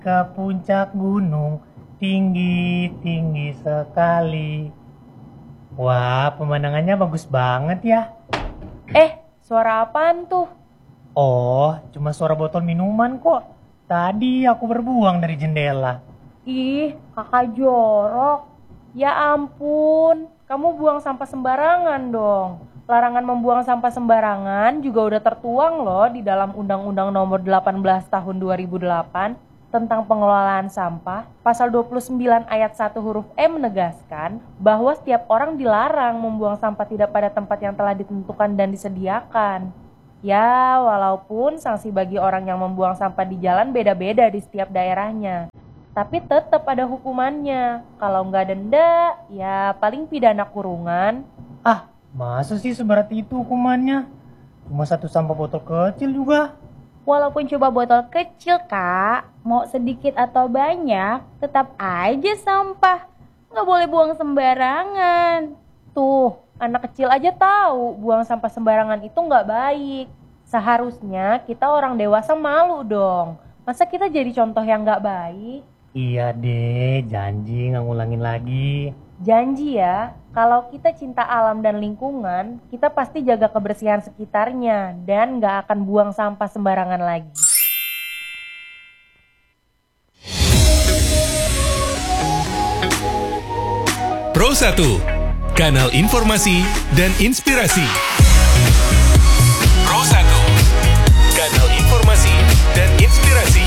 Ke puncak gunung, tinggi-tinggi sekali. Wah, pemandangannya bagus banget ya. Suara apaan tuh? Oh, cuma suara botol minuman kok. Tadi aku berbuang dari jendela. Ih, kakak jorok. Ya ampun, kamu buang sampah sembarangan dong. Larangan membuang sampah sembarangan juga udah tertuang loh di dalam Undang-Undang Nomor 18 Tahun 2008 tentang pengelolaan sampah. Pasal 29 ayat 1 huruf E menegaskan bahwa setiap orang dilarang membuang sampah tidak pada tempat yang telah ditentukan dan disediakan. Ya, walaupun sanksi bagi orang yang membuang sampah di jalan beda-beda di setiap daerahnya. Tapi tetap ada hukumannya. Kalau nggak denda, ya paling pidana kurungan. Ah, masa sih seberat itu hukumannya? Cuma satu sampah botol kecil juga. Walaupun coba botol kecil, Kak, mau sedikit atau banyak, tetap aja sampah. Nggak boleh buang sembarangan. Tuh, anak kecil aja tahu buang sampah sembarangan itu nggak baik. Seharusnya kita orang dewasa malu dong. Masa kita jadi contoh yang nggak baik? Iya deh, janji nggak ngulangin lagi. Janji ya, kalau kita cinta alam dan lingkungan, kita pasti jaga kebersihan sekitarnya dan nggak akan buang sampah sembarangan lagi. Pro 1, kanal informasi dan inspirasi. Pro 1, kanal informasi dan inspirasi.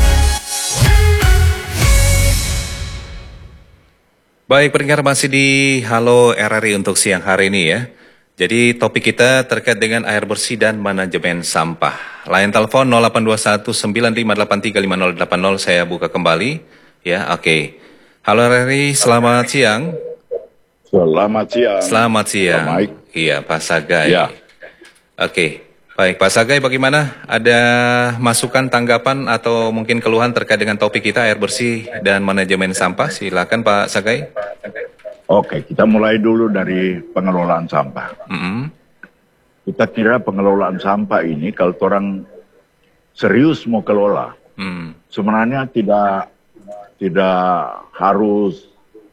Baik, pendengar masih di Halo RRI untuk siang hari ini ya. Jadi topik kita terkait dengan air bersih dan manajemen sampah. Line telepon 0821 9583 5080 saya buka kembali. Ya, oke. Halo RRI, selamat siang. Selamat siang. Selamat siang. Baik. Iya, Pak Sagai. Ya. Oke. Baik, Pak Sagai bagaimana? Ada masukan, tanggapan, atau mungkin keluhan terkait dengan topik kita air bersih dan manajemen sampah? Silakan Pak Sagai. Oke, kita mulai dulu dari pengelolaan sampah. Kita kira pengelolaan sampah ini kalau orang serius mau kelola, sebenarnya tidak harus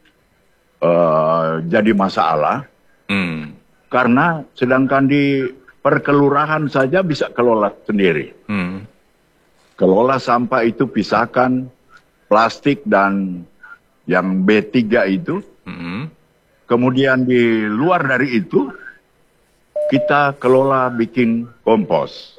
jadi masalah. Karena sedangkan di perkelurahan saja bisa kelola sendiri. Kelola sampah itu pisahkan plastik dan yang B3 itu. Kemudian di luar dari itu, kita kelola bikin kompos.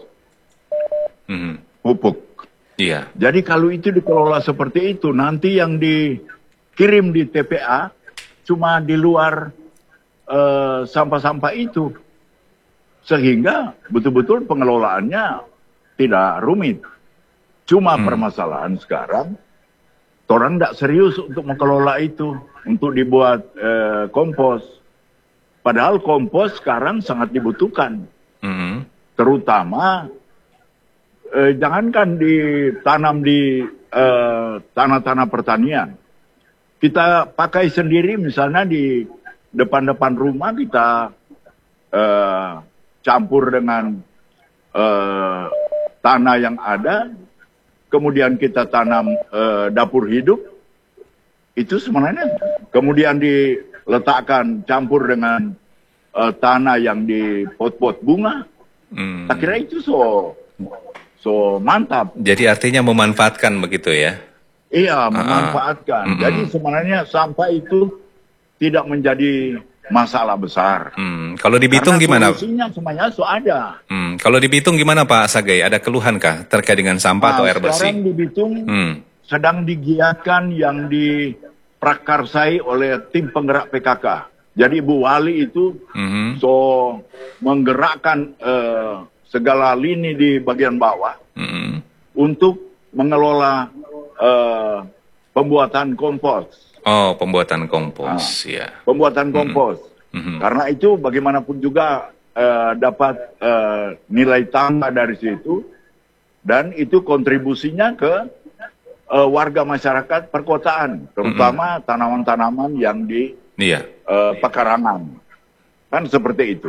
Pupuk. Iya. Jadi kalau itu dikelola seperti itu, nanti yang dikirim di TPA cuma di luar sampah-sampah itu. Sehingga betul-betul pengelolaannya tidak rumit. Cuma permasalahan sekarang, orang tidak serius untuk mengelola itu, untuk dibuat kompos. Padahal kompos sekarang sangat dibutuhkan. Terutama, jangankan ditanam di tanah-tanah pertanian. Kita pakai sendiri misalnya di depan-depan rumah kita campur dengan tanah yang ada, kemudian kita tanam dapur hidup, itu sebenarnya kemudian diletakkan campur dengan tanah yang di pot-pot bunga, saya kira itu so mantap. Jadi artinya memanfaatkan begitu ya? Iya, memanfaatkan. Jadi sebenarnya sampah itu tidak menjadi masalah besar. Kalau di Bitung gimana? Solusinya semuanya ada. Kalau di Bitung gimana Pak Sagai? Ada keluhan kah terkait dengan sampah atau air bersih? Sekarang di Bitung sedang digiatkan yang diprakarsai oleh tim penggerak PKK. Jadi Bu Wali itu menggerakkan segala lini di bagian bawah untuk mengelola pembuatan kompos. Oh, pembuatan kompos, ya. Pembuatan kompos. Karena itu bagaimanapun juga dapat nilai tambah dari situ. Dan itu kontribusinya ke warga masyarakat perkotaan. Terutama tanaman-tanaman yang di pekarangan. Kan seperti itu.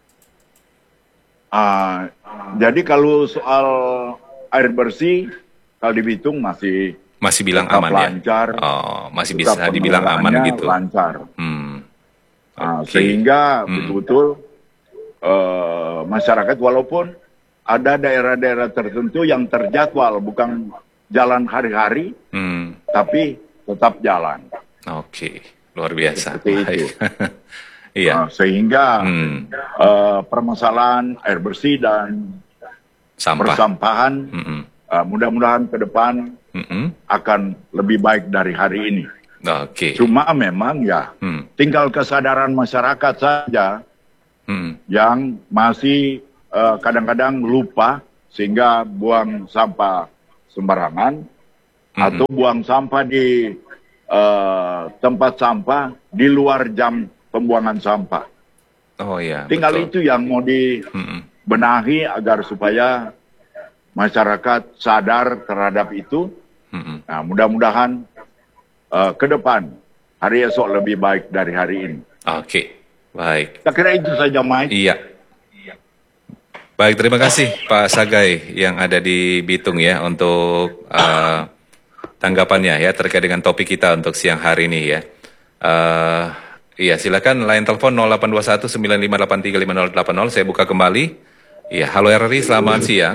Jadi kalau soal air bersih, kalau di Bitung masih bilang tetap aman lancar, ya? Oh, masih tetap bisa dibilang aman pengelolaannya gitu. lancar. Oke. Sehingga betul-betul masyarakat walaupun ada daerah-daerah tertentu yang terjadwal bukan jalan hari-hari, tapi tetap jalan. Oke, luar biasa. Seperti itu. Iya. Sehingga permasalahan air bersih dan Sampah. persampahan mudah-mudahan ke depan akan lebih baik dari hari ini. Oke. Cuma memang ya tinggal kesadaran masyarakat saja yang masih kadang-kadang lupa sehingga buang sampah sembarangan atau buang sampah di tempat sampah di luar jam pembuangan sampah. Oh ya. Tinggal betul. itu yang mau dibenahi agar supaya masyarakat sadar terhadap itu. Nah, mudah-mudahan ke depan hari esok lebih baik dari hari ini. Oke, baik. Saya kira itu saja, Mike. Iya. Baik, terima kasih Pak Sagai yang ada di Bitung ya untuk tanggapannya ya terkait dengan topik kita untuk siang hari ini ya. Iya, silakan line telepon 0821 9583 5080. Saya buka kembali. Iya, halo RRI, selamat siang.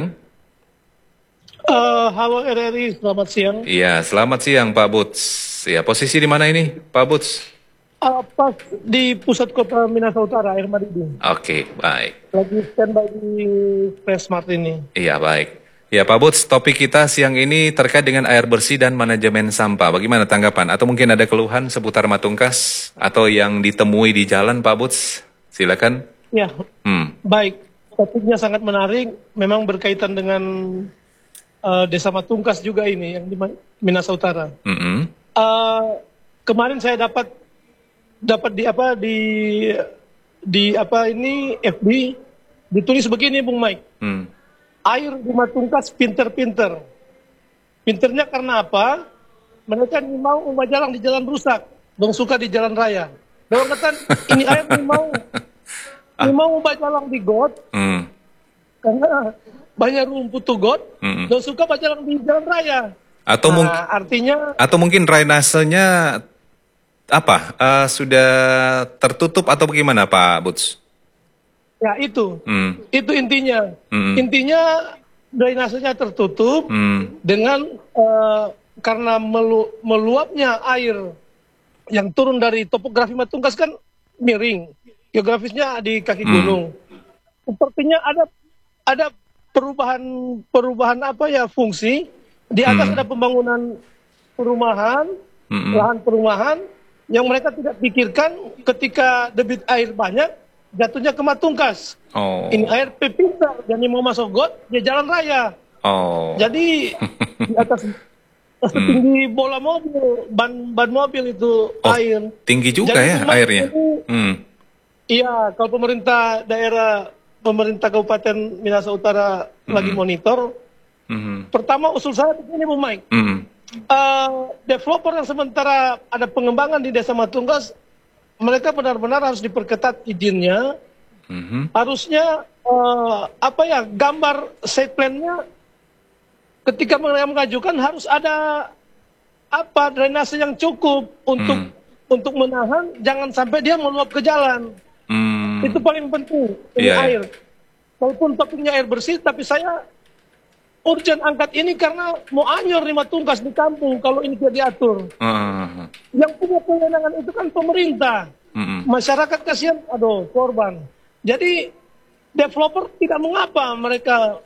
Halo RRI, selamat siang. Iya, selamat siang Pak Buts. Ya, posisi di mana ini Pak Buts? Pas di pusat kota Minahasa Utara, Air Madiding. Oke, baik. Lagi standby di Presmart ini. Iya, baik. Ya, Pak Buts, topik kita siang ini terkait dengan air bersih dan manajemen sampah. Bagaimana tanggapan? Atau mungkin ada keluhan seputar Matungkas atau yang ditemui di jalan, Pak Buts? Silakan. Ya, baik. Topiknya sangat menarik. Memang berkaitan dengan Desa Matungkas juga ini yang di Minahasa Utara. Kemarin saya dapat di FB ditulis begini, Bung Mike. Air di Matungkas pinter-pinter. Pinternya karena apa? Mereka mau ubah jalan di jalan rusak, dong suka di jalan raya. Dalam kata ini air mau ubah jalan di got, karena banyak rumput tuh got, dong suka ubah jalan di jalan raya. Atau mungkin drainasenya apa? Sudah tertutup atau bagaimana, Pak Buts? Ya itu intinya. Intinya drainasenya tertutup dengan karena meluapnya air yang turun dari topografi Matungkas kan miring, geografisnya di kaki gunung. Sepertinya ada perubahan apa ya fungsi di atas ada pembangunan perumahan, lahan perumahan yang mereka tidak pikirkan ketika debit air banyak jatuhnya ke Matungkas. Ini air pintar, jadi mau masuk got, dia jalan raya. Jadi di atas tinggi bola mobil, ban mobil itu air. Tinggi juga jadi, ya airnya. Iya, kalau pemerintah Kabupaten Minahasa Utara lagi monitor. Pertama usul saya begini, Bu Mike. Developer yang sementara ada pengembangan di Desa Matungkas, mereka benar-benar harus diperketat izinnya. Harusnya gambar site plan-nya ketika mengajukan harus ada drainase yang cukup untuk menahan jangan sampai dia meluap ke jalan. Itu paling penting ini air. Walaupun topiknya air bersih, tapi saya urgent angkat ini karena mau anjur di Matungkas di kampung kalau ini tidak diatur. Yang punya kewenangan itu kan pemerintah. Masyarakat kasihan, korban. Jadi developer tidak mengapa mereka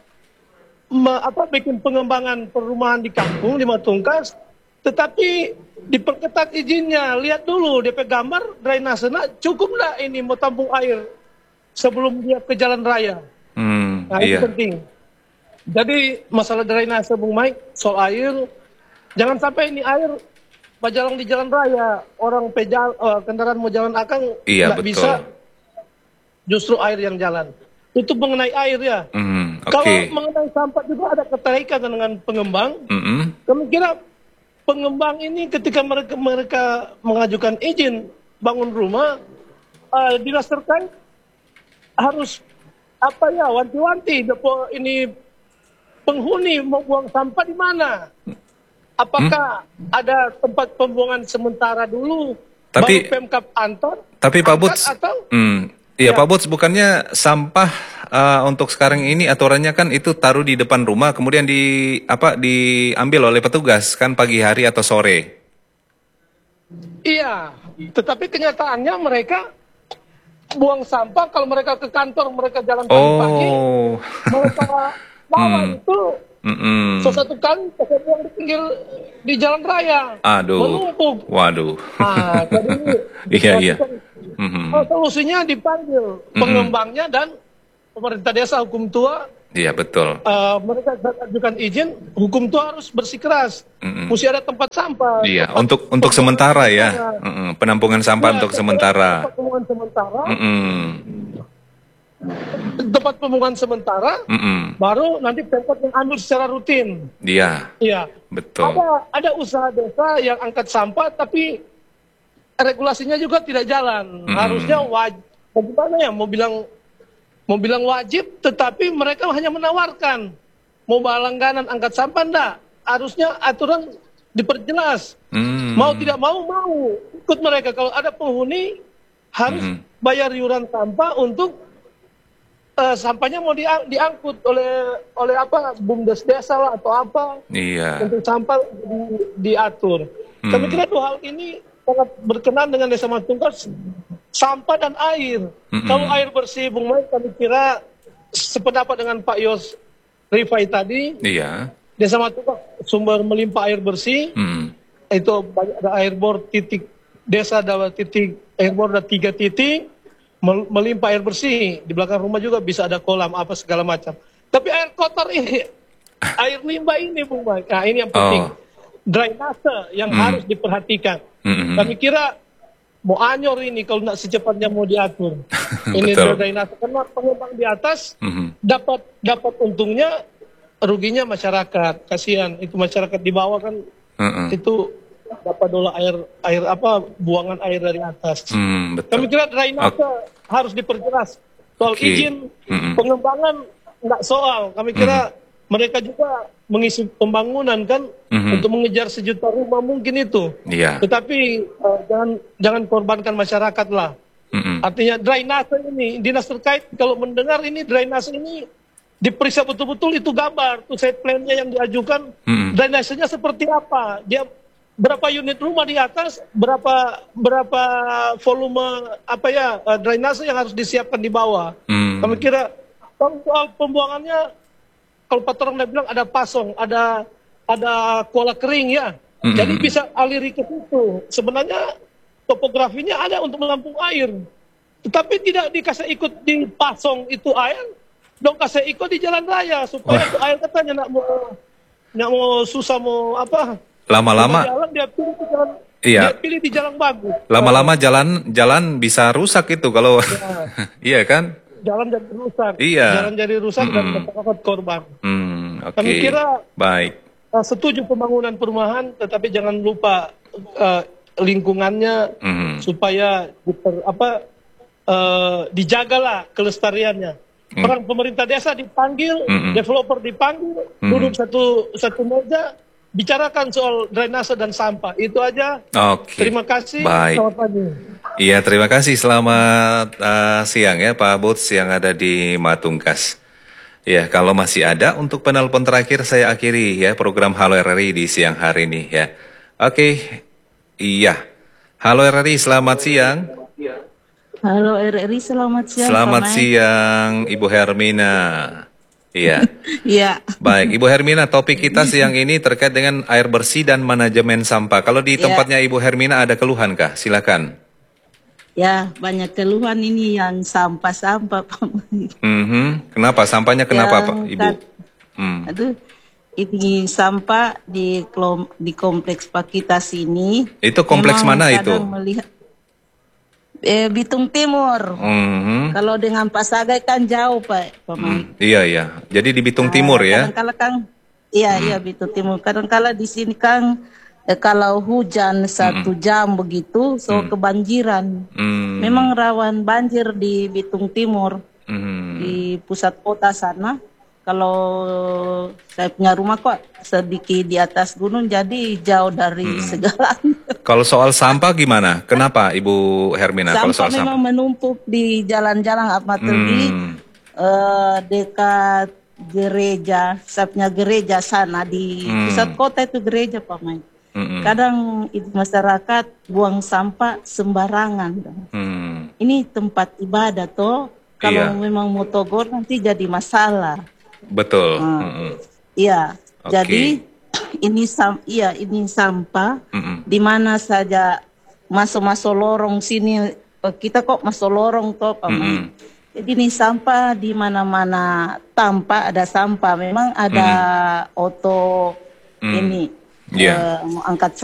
bikin pengembangan perumahan di kampung di Matungkas, tetapi diperketat izinnya. Lihat dulu DP gambar drainasenya cukup nggak ini mau tampung air sebelum dia ke jalan raya. Itu penting. Jadi masalah drainase, Bung Mike, soal air, jangan sampai ini air berjalan di jalan raya, orang kendaraan mau jalan akang nggak bisa, justru air yang jalan. Itu mengenai air ya. Kalau mengenai sampah juga ada keterkaitan dengan pengembang. Kami kira pengembang ini ketika mereka mengajukan izin bangun rumah, dinas terkait harus wanti-wanti ini penghuni mau buang sampah di mana? Apakah ada tempat pembuangan sementara dulu, Tapi- baru Pemkab antar? Tapi Pak angkat Buts, atau iya Ya. Pak Buts, bukannya sampah untuk sekarang ini aturannya kan itu taruh di depan rumah, kemudian diambil oleh petugas kan pagi hari atau sore. Iya, tetapi kenyataannya mereka buang sampah kalau mereka ke kantor, mereka jalan pagi-pagi, Oh, mereka bawa itu mm-mm. sesuatu kali mereka buang di pinggir di jalan raya, Aduh, menumpuk. waduh. Nah, jadi Iya. Mhm. solusinya dipanggil pengembangnya dan pemerintah desa hukum tua. Iya betul. Mereka ajukan izin, hukum tua harus bersikeras. Mesti ada tempat sampah. Iya, untuk sementara ya. Penampungan sampah untuk sementara. Tempat pembuangan sementara. Mm-mm. Tempat pembuangan sementara. Mm-mm. Baru nanti Pemkot yang ambil secara rutin. Iya, Iya. betul. Ada usaha desa yang angkat sampah tapi regulasinya juga tidak jalan. Harusnya wajib. Bagaimana ya mau bilang wajib, tetapi mereka hanya menawarkan. Mau langganan angkat sampah enggak? Harusnya aturan diperjelas. Mau tidak mau ikut mereka. Kalau ada penghuni harus bayar iuran sampah untuk sampahnya mau diangkut oleh apa BUMDes desa lah atau apa. Iya. Untuk sampah diatur. Kami kira dua hal ini sangat berkenan dengan Desa Matungkas, sampah dan air. Kalau air bersih, Bung Mai, kami kira sependapat dengan Pak Yos Rifai tadi, Iya. Desa Matungkas sumber melimpah air bersih, itu banyak ada air bor titik, desa ada titik, air bor ada 3 titik, melimpah air bersih. Di belakang rumah juga bisa ada kolam, apa segala macam. Tapi air kotor ini, air limbah ini, Bung Mai, nah ini yang penting. Drainase yang harus diperhatikan. Kami kira mau anyor ini kalau nak secepatnya mau diatur. Ini Betul. drainase karena pengembang di atas dapat untungnya, ruginya masyarakat. Kasihan itu masyarakat di bawah kan itu dapat dola air apa buangan air dari atas. Betul. Kami kira drainase harus diperjelas. Soal Oke. izin pengembangan enggak soal. Kami kira mereka juga mengisi pembangunan kan untuk mengejar 1 juta rumah mungkin itu. Iya. Tetapi jangan korbankan masyarakat lah. Artinya drainase ini dinas terkait kalau mendengar ini drainase ini diperiksa betul-betul itu gambar, tuh site plan-nya yang diajukan drainasenya seperti apa, dia berapa unit rumah di atas, berapa volume apa ya drainase yang harus disiapkan di bawah. Kami kira kalau soal pembuangannya, kalau Pak Torong bilang ada pasong, ada kuala kering ya. Jadi bisa aliri ke situ. Sebenarnya topografinya ada untuk menampung air. Tetapi tidak dikasih ikut di pasong itu air, dong kasih ikut di jalan raya supaya itu air katanya nak mau susah mau apa. Lama-lama Jalan dia pilih di jalan. Iya. Dia pilih di jalan bagus. lama-lama jalan bisa rusak itu kalau iya kan? Jalan jadi rusak. Iya. Jalan jadi rusak dan masyarakat korban. Oke. Kami kira Baik. setuju pembangunan perumahan, tetapi jangan lupa lingkungannya supaya dijagalah kelestariannya. Orang pemerintah desa dipanggil, developer dipanggil, duduk satu meja, bicarakan soal drainase dan sampah. Itu aja. Oke. Terima kasih. Baik. Selamat pagi. Iya, terima kasih. Selamat siang ya Pak Buts yang ada di Matungkas. Ya, kalau masih ada untuk penelpon terakhir saya akhiri ya program Halo RRI di siang hari ini ya. Oke. Iya. Halo RRI, selamat siang. Halo RRI, selamat siang. Selamat Pak Mai. siang Ibu Hermina. Iya. Iya, Baik, Ibu Hermina, topik kita siang ini terkait dengan air bersih dan manajemen sampah. Kalau di tempatnya Ibu Hermina ada keluhan kah? Silakan. ya banyak keluhan ini yang sampah-sampah Pak Mai. Kenapa? Sampahnya kenapa Yang Pak Ibu? Aduh, ini sampah di kompleks Pakitas ini. Itu kompleks memang mana itu? kadang melihat Bitung Timur. Kalau dengan Pasagai kan jauh Pak Mai. Iya. Jadi di Bitung Timur ya? Kadang-kala kan, iya Bitung Timur. Kadang-kala di sini kan kalau hujan 1 jam begitu, so kebanjiran. Memang rawan banjir di Bitung Timur, di pusat kota sana. kalau saya punya rumah kok sedikit di atas gunung, jadi jauh dari segalanya. Kalau soal sampah gimana? Kenapa Ibu Hermina? Kalau soal Sampah memang sampah? menumpuk di jalan-jalan Ahmad Terbi, dekat gereja, saya punya gereja sana di pusat kota itu gereja Pak Mai. Kadang itu masyarakat buang sampah sembarangan. Ini tempat ibadah toh, kalau memang mau tegur nanti jadi masalah. Betul. Iya, Oke. jadi ini sampah di mana saja masuk lorong sini, kita kok masuk lorong toh Pak Mai. Jadi ini sampah di mana-mana tampak ada sampah, memang ada auto ini angkat